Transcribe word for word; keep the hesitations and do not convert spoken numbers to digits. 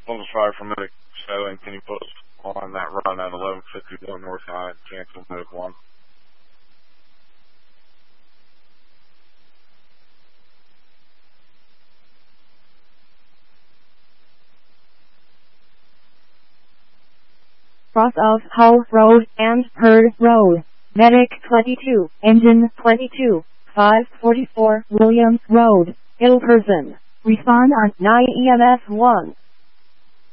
Level five for medic Skyline, can you post on that run at eleven fifty-one North High, cancel medic one. Cross of Hull Road and Herd Road. Medic twenty-two, Engine twenty-two, five forty-four Williams Road, ill person. Respond on nine E M S one.